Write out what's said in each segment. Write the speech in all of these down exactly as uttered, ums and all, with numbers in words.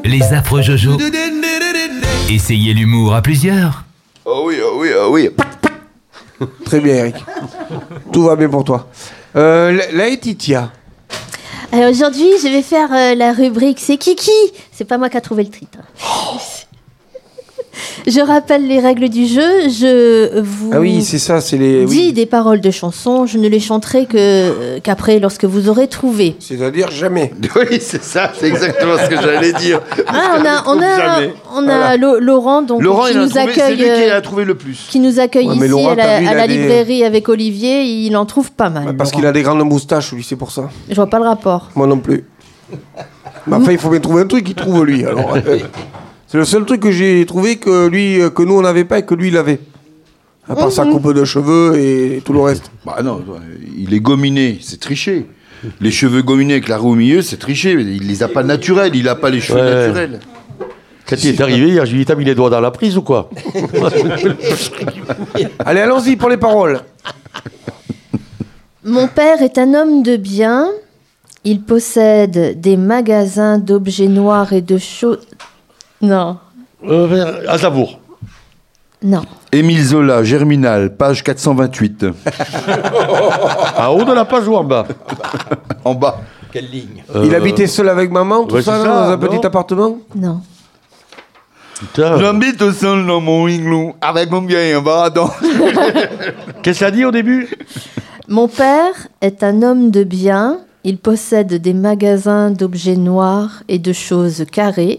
Les affreux Jojo. Essayez l'humour à plusieurs. Oh oui, oh oui, oh oui. Très bien, Eric. Tout va bien pour toi. Euh, Laetitia. Alors aujourd'hui, je vais faire euh, la rubrique C'est Kiki. C'est pas moi qui a trouvé le titre. Oh. Je rappelle les règles du jeu. Je vous ah oui, c'est ça, c'est les. dis oui. des paroles de chansons. Je ne les chanterai que euh, qu'après, lorsque vous aurez trouvé. C'est-à-dire jamais. Oui, c'est ça, c'est exactement ce que j'allais dire. Ah, on a, on a, jamais. on a voilà. Laurent, donc Laurent, qui il a nous trouvé, accueille, c'est lui qui a trouvé le plus. qui nous accueille Ouais, mais ici Laurent, à la, t'as vu, à il la a des- librairie avec Olivier. Il en trouve pas mal. Bah, parce Laurent. qu'il a des grandes moustaches, lui, c'est pour ça. Je vois pas le rapport. Moi non plus. Mais enfin, il faut bien trouver un truc qu'il trouve, lui. Alors, euh, c'est le seul truc que j'ai trouvé que lui, euh, que nous on n'avait pas et que lui il avait. À part sa coupe de cheveux et tout le reste. Bah non, il est gominé, c'est tricher. Les cheveux gominés avec la roue au milieu, c'est tricher. Il les a pas naturels, il a pas les cheveux Ouais. naturels. Quand il est arrivé hier, je lui ai dit, t'as mis les doigts dans la prise ou quoi? Allez, allons-y pour les paroles. Mon père est un homme de bien. Il possède des magasins d'objets noirs et de choses... Non, euh, Aznavour. non. Émile Zola, Germinal, page quatre cent vingt-huit. En haut de la page ou en bas? En bas. Quelle ligne? Euh, Il habitait seul avec maman, tout ouais, ça, c'est là, ça, dans un non petit appartement. Non. Putain. J'habite seul dans mon igloo, avec mon vieil baradon. Qu'est-ce que ça dit au début? Mon père est un homme de bien. Il possède des magasins d'objets noirs et de choses carrées.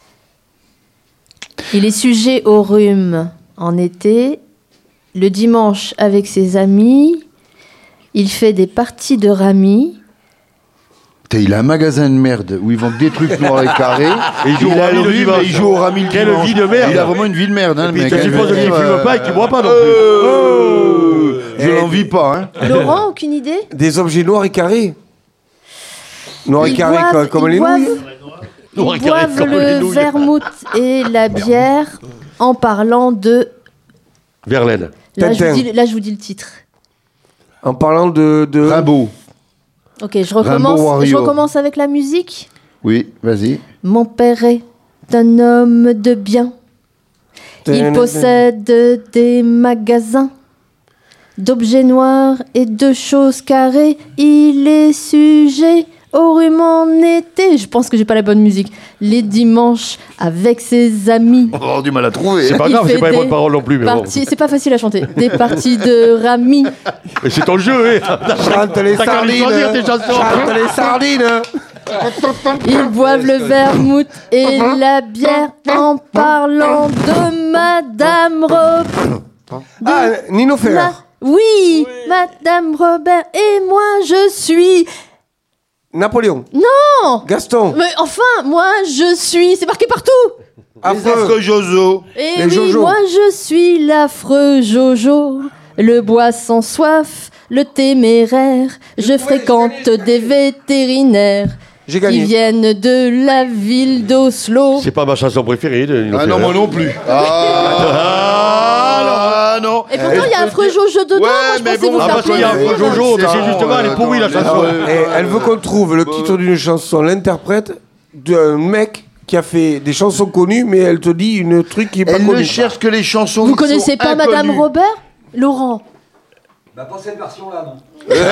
Il est sujet au rhume en été. Le dimanche, avec ses amis, il fait des parties de rami. Putain, il a un magasin de merde où ils vendent des trucs noirs et carrés. Et il joue au a rami le rhume, dimanche. et il joue au rami le Quelle dimanche. vie de merde. Il a vraiment une vie de merde, hein, Et puis, le tu mec. supposes hein, qu'il je veux fume dire, pas et qu'il boit pas non euh, plus. Je l'envie pas, hein. Laurent, aucune idée? Des objets noirs et carrés. Noirs et Ils carrés boivent- comme, comme ils les boivent- nouilles. Noirs et Ils carrés boivent comme les le nouilles. vermouth et la bière en parlant de... Verlaine. Là, je Tintin. vous dis, là, je vous dis le titre. En parlant de. de... Rimbaud. Ok, je recommence, Wario. je recommence avec la musique. Oui, vas-y. Mon père est un homme de bien. Il possède des magasins d'objets noirs et de choses carrées. Il est sujet au rhume en été. Je pense que j'ai pas la bonne musique. Les dimanches avec ses amis. On va avoir du mal à trouver. C'est hein. pas Il grave, c'est fait pas les des bonnes paroles non plus. Mais bon. Parties- C'est pas facile à chanter. Des parties de rami. Mais c'est ton jeu, hein. Chante les T'as qu'à les sardines. choisir, tes chansons. Chante les sardines. Ils boivent le vermouth et la bière en parlant de Madame Robert. Ah, Nino Ferrer. Ma- Oui, Madame Robert et moi je suis... Napoléon. Non. Gaston. Mais enfin, moi je suis... C'est marqué partout. Les affreux Jojo. Et Les oui, Jojo. moi je suis l'affreux Jojo, le bois sans soif, le téméraire. Je fréquente des vétérinaires J'ai qui gagné. viennent de la ville d'Oslo. C'est pas ma chanson préférée. De Nino Ah non, Ferrer. moi non plus. Ah, ah non. Et pourtant, il y a affreux Jojo dedans. Ouais, moi, je mais pensais bon, vous Ah, faire parce qu'il y a plaisir. un peu Jojo, mais C'est c'est bon, justement, elle est euh, pourrie la attends, chanson. les- Et elle veut qu'on trouve le titre d'une chanson, l'interprète d'un mec qui a fait des chansons connues, mais elle te dit une truc qui est pas Elle ne connue. cherche que les chansons. Vous qui connaissez sont pas inconnues. Madame Robert? Laurent. Bah, pas cette version-là, non.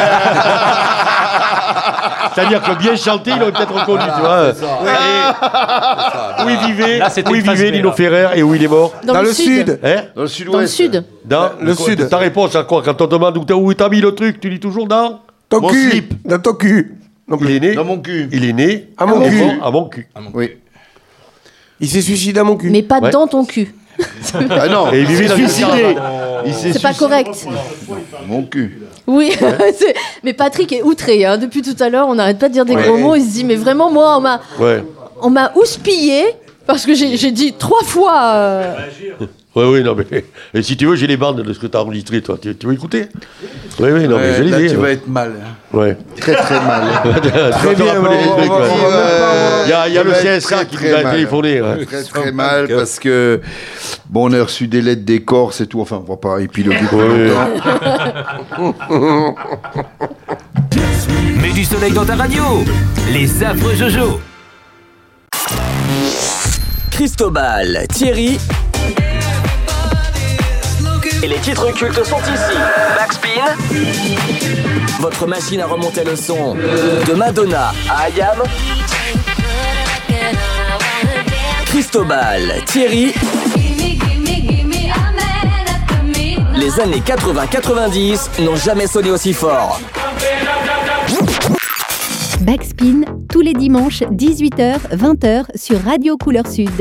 C'est-à-dire que bien chanté, il aurait peut-être reconnu, tu vois. Et où il vivait, Là, c'était où il une phase vivait B, Nino là. Ferrer et où il est mort. Dans le sud. Hein? Dans le sud-ouest. Dans le sud. Dans Le sud. Ta réponse à quoi? Quand on demande où t'as, où t'as mis le truc, tu dis toujours dans. Ton Mon cul. slip. Dans ton cul. Non Il plus. est né. Dans mon cul. Il est né. À mon au cul. fond, À mon cul. Oui. Il s'est suicidé à mon cul. Mais pas Ouais. dans ton cul. Ah non. Et il vivait s'est dans une suicidé. Il s'est C'est pas suicidé. correct. Mon cul. Oui, c'est- mais Patrick est outré. Hein. Depuis tout à l'heure, on n'arrête pas de dire des Ouais. gros mots. Il se dit, mais vraiment, moi, on m'a, Ouais. on m'a houspillé parce que j'ai, j'ai dit trois fois. euh, Oui, oui, non, mais. Et si tu veux, j'ai les bandes de ce que t'as enregistré, toi. Tu, tu veux écouter? Oui, oui, non, mais je Ouais, là, les ai. tu ouais. vas être mal. hein. Ouais. Très très mal. Très bien, on va te rappeler on va- les trucs, on va- ouais. on va- Il y a, il y a Tu le vas être C S K très, qui très nous a mal. téléphoné. ouais. Très très mal parce que bon, on a reçu des lettres des Corses et tout. Enfin, on va pas épiloguer plus Ouais. longtemps. Mets du soleil dans ta radio. Les affreux Jojo. Cristobal, Thierry. Et les titres cultes sont ici. Backspin. Votre machine à remonter le son. De Madonna à Ayam. Cristobal, Thierry. Les années quatre-vingts quatre-vingt-dix n'ont jamais sonné aussi fort. Backspin, tous les dimanches, dix-huit heures vingt heures sur Radio Couleur Sud.